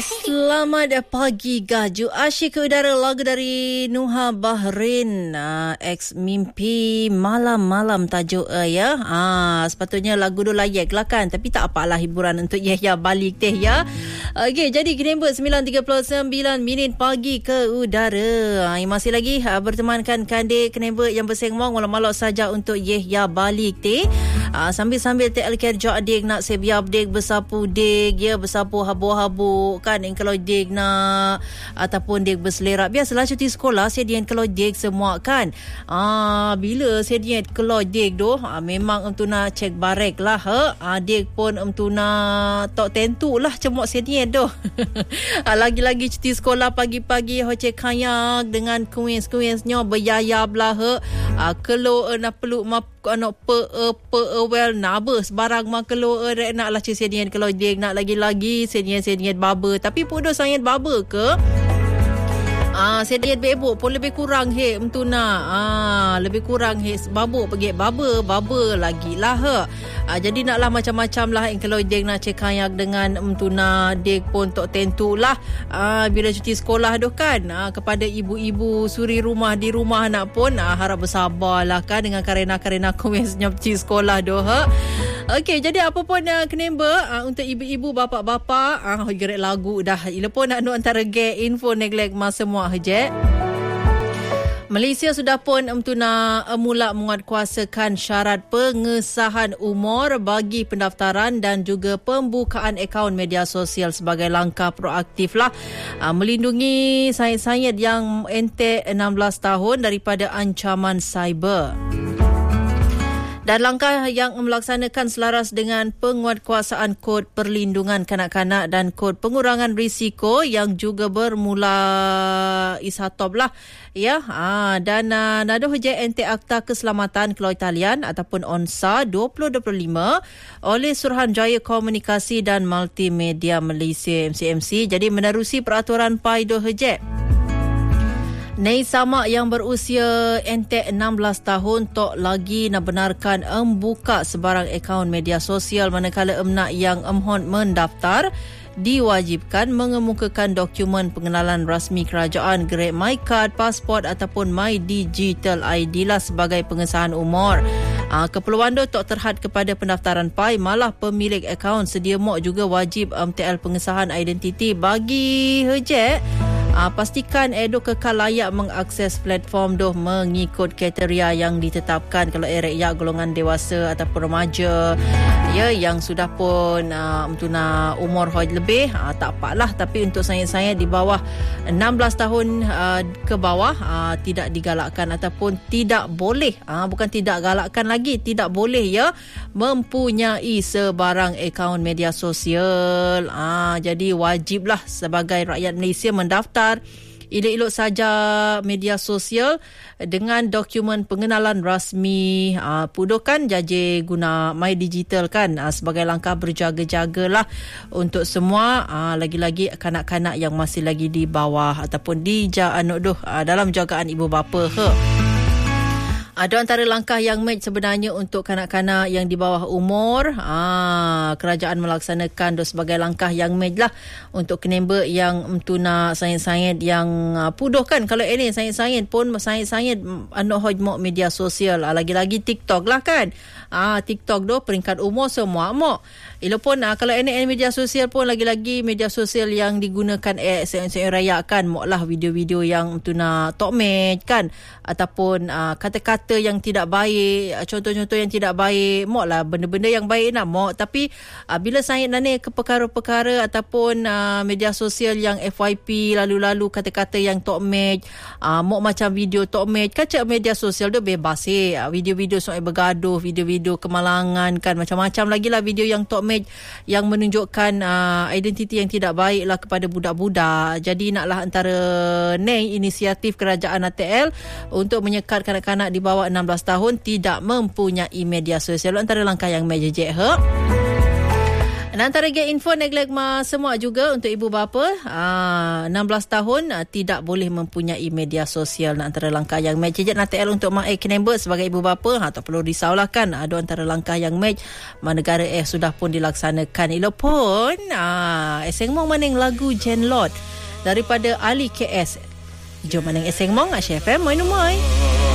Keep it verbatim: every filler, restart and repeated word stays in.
Selamat pagi Gaju. Asyik ke udara lagu dari Nuha Bahrain, uh, ex mimpi malam-malam tajuk uh, ya. Ah, sepatutnya lagu tu layak lah kan, tapi tak apalah, hiburan untuk Yahya balik teh ya. Okey, jadi Kenembet sembilan tiga puluh sembilan minit pagi ke udara. Uh, masih lagi uh, bertemankan Kandik Kenembet yang bersengmong malam-malam saja untuk Yahya balik teh. Uh, sambil-sambil T L kerja adik nak sebiar adik bersapu dik ya, bersapu habu-habu kan. Yang kalau dik nak ataupun dik berselerak, biasalah cuti sekolah sedian kalau dik semua kan. Ah, bila sedian kalau dik tu ah, memang untuk nak cek barek lah ha. Ah, dik pun untuk nak tak tentu lah cemok sedian tu. ah, lagi-lagi cuti sekolah pagi-pagi ho cek kayak dengan kuis-kuisnya berayap lah ha. Ah, kalau nak peluk map anak pe pe well nabes barang mak kelo rek nak lah sedian kalau dia nak lagi-lagi sedian-sedian baba, tapi pun dah sangat baba ke ah sedian bebok pun lebih kurang he mentuna ah lebih kurang he babuk pergi baba baba lagi lah he. Ah, jadi naklah macam-macam lah yang kalau dia nak cek kayak dengan mentuna dia pun tak tentu lah ah, bila cuti sekolah tu kan. Ah, kepada ibu-ibu suri rumah di rumah anak pun ah, harap bersabar lah kan dengan karena-karena kumisnya cuti sekolah tu ha. Okey, jadi apa pun uh, Kenembet uh, untuk ibu-ibu bapa-bapa ah uh, gerak lagu dah ila pun nak nu antara ge info neglect mas semua hejek. Malaysia sudah pun mentuna mula menguatkuasakan syarat pengesahan umur bagi pendaftaran dan juga pembukaan akaun media sosial sebagai langkah proaktif lah uh, melindungi sayid-sayid yang entek enam belas tahun daripada ancaman cyber. Dan langkah yang melaksanakan selaras dengan penguatkuasaan kod perlindungan kanak-kanak dan kod pengurangan risiko yang juga bermula ishatop lah ya. Ha, dan uh, nado hujai ente Akta Keselamatan Keluar Talian ataupun ONSA dua ribu dua puluh lima oleh Suruhanjaya Komunikasi dan Multimedia Malaysia M C M C. Jadi menerusi peraturan P A I do hujai Nei sama yang berusia entek enam belas tahun tok lagi nak benarkan membuka sebarang akaun media sosial, manakala emnak yang emhon mendaftar diwajibkan mengemukakan dokumen pengenalan rasmi kerajaan, grade MyCard, pasport ataupun My Digital I D lah sebagai pengesahan umur. Uh, keperluan tu tak terhad kepada pendaftaran P A I, malah pemilik akaun sedia mok juga wajib M T L pengesahan identiti bagi hejek. Uh, pastikan Edo kekal layak mengakses platform doh mengikut kriteria yang ditetapkan. Kalau rakyat golongan dewasa ataupun remaja ya yang sudah pun uh, mentuna umur hoj lebih uh, tak apalah, tapi untuk saya-saya di bawah enam belas tahun uh, ke bawah uh, tidak digalakkan ataupun tidak boleh uh, bukan tidak galakkan lagi, tidak boleh ya mempunyai sebarang akaun media sosial. Uh, jadi wajiblah sebagai rakyat Malaysia mendaftar elok-elok saja media sosial dengan dokumen pengenalan rasmi. Uh, pudokan jaje guna My Digital kan uh, sebagai langkah berjaga-jagalah untuk semua uh, lagi-lagi kanak-kanak yang masih lagi di bawah ataupun di anu doh uh, dalam jagaan ibu bapa he. Ada antara langkah yang made sebenarnya untuk kanak-kanak yang di bawah umur. Ah, kerajaan melaksanakan tu sebagai langkah yang made lah untuk Kenembet yang mentuna sayid-sayid yang uh, puduh kan. Kalau ini sayid-sayid pun sayid-sayid anu hoj mok media sosial. Ah, lagi-lagi TikTok lah kan. Ah, TikTok tu peringkat umur semua mok. Ilo pun ah, kalau ini media sosial pun lagi-lagi media sosial yang digunakan eh sayid-sayid raya kan mok lah video-video yang mentuna tok match kan ataupun ah, kata-kata yang tidak baik, contoh-contoh yang tidak baik, mok lah benda-benda yang baik nak mok. Tapi uh, bila saya nane ke perkara-perkara ataupun uh, media sosial yang F Y P lalu-lalu kata-kata yang tok match, uh, mok macam video tok match, kaca media sosial tu bebas eh. Uh, video-video soal bergaduh, video-video kemalangan kan, macam-macam lagi lah video yang tok match yang menunjukkan uh, identiti yang tidak baik lah kepada budak-budak. Jadi naklah antara ni inisiatif kerajaan A T L untuk menyekat kanak-kanak di bawah enam belas tahun tidak mempunyai media sosial, antara langkah yang majejek he. Dan antara gaya info neglek ma semua juga untuk ibu bapa aa, enam belas tahun aa, tidak boleh mempunyai media sosial. Antara langkah yang match je nanti el untuk mak eh kenembet sebagai ibu bapa ha, tak perlu risaulah kan. Ada antara langkah yang match ma negara eh sudah pun dilaksanakan. Ilo pun aa, eseng mong maning lagu Jen Lord daripada Ali K S. Jom maning eseng mong Asia F M moi numoi.